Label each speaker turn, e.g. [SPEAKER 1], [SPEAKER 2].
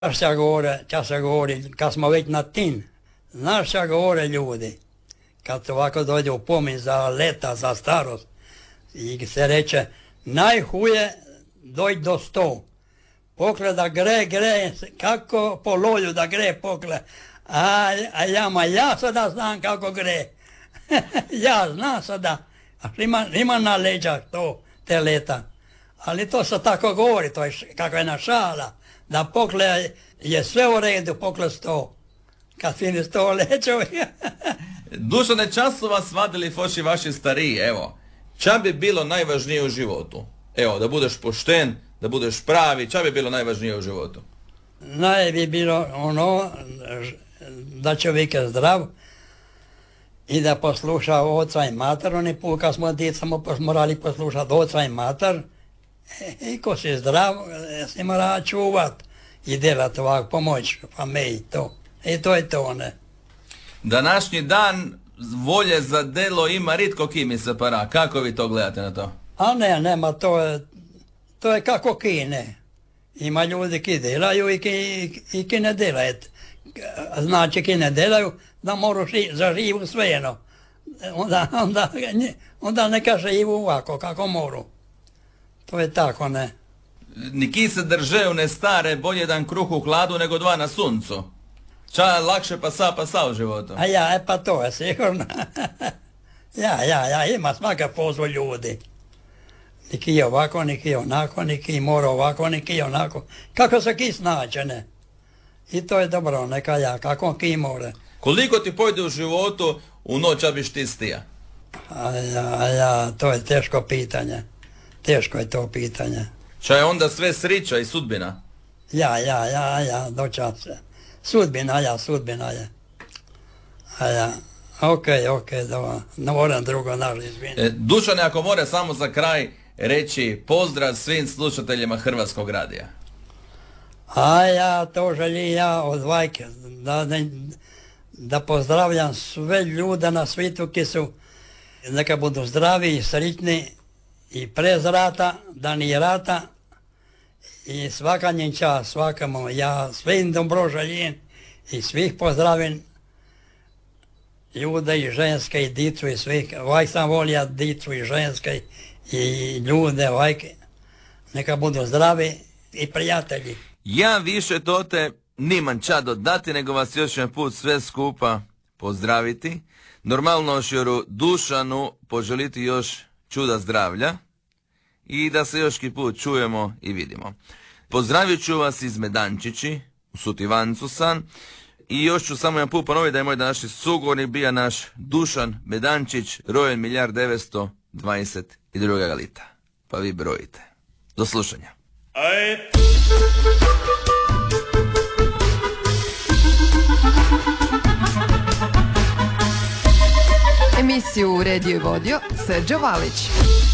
[SPEAKER 1] Šta se govori, kad smo već na tim, znaš šta govore ljudi, kad ovako dođe u pomin za leta, za starost, i se reče, najhuje doći do 100. Pokle da gre, kako po lolju da gre pokle, ja sada znam kako gre, ja znam sada, ima na leđa to, te leta, ali to se tako govori, to je kako je šala, da pokle je sve u redu, pokle 100, kad fini 100 leđovi.
[SPEAKER 2] Dušane, čas su vas vadili foši vaši stariji, evo, ča bi bilo najvažnije u životu? Evo, da budeš pošten, da budeš pravi, ča bi bilo najvažnije u životu?
[SPEAKER 1] Naj bi bilo ono, da čovjek je zdrav i da posluša oca i mater, oni put kad smo djeca morali poslušati oca i mater, i ko si zdrav, si mora čuvat i delat ovak, pomoć familiji, to. I to je to, ne.
[SPEAKER 2] Današnji dan volje za delo ima ritko kimi se para. Kako vi to gledate na to?
[SPEAKER 1] A ne, nema, to je kako ki ne. Ima ljudi ki delaju i ki ne delaju. Znači ki ne delaju, da moraš za živu svejeno. Onda neka živu ovako, kako moru. To je tako, ne.
[SPEAKER 2] Niki se drže u ne stare, bolje dan kruh u hladu nego dva na suncu. Ča lakše pasa u životu?
[SPEAKER 1] Pa to je sigurno. Ima svaka pozvo ljudi. Neki je ovako, neki je onako, neki mora ovako, neki je onako. Kako se ki snađe, ne? I to je dobro, neka kako ki more.
[SPEAKER 2] Koliko ti pojde u životu u noć, a biš ti stija?
[SPEAKER 1] To je teško pitanje. Teško je to pitanje.
[SPEAKER 2] Ča je onda sve srića i sudbina?
[SPEAKER 1] Dočas se. Sudbina je. Ok, da ne moram drugo naš izviniti.
[SPEAKER 2] Dušane, ako more samo za kraj reći pozdrav svim slušateljima Hrvatskog radija.
[SPEAKER 1] To želim od vajke, da pozdravljam sve ljude na svijetu ki su, neka budu zdravi i sretni i prez rata, da nije rata, i svaka njen čas, svakamu, ja svim dobro želim i svih pozdravim, ljude i ženske i dicu i svih, vaj sam volio dicu i ženske i ljude, vajke, neka budu zdravi i prijatelji.
[SPEAKER 2] Ja više tote nimam ča dodati, nego vas još jedan put sve skupa pozdraviti. Normalno šjoru Dušanu poželiti još čuda zdravlja i da se još ki put čujemo i vidimo. Pozdravit ću vas iz Medančići, u Sutivancu san, i još ću samo jedan put ponoviti da je moj današnji sugovornik bio naš Dušan Medančić, rojen 1922. lita. Pa vi brojite. Do slušanja.
[SPEAKER 3] Emisiju uredio i vodio Srđo Valić.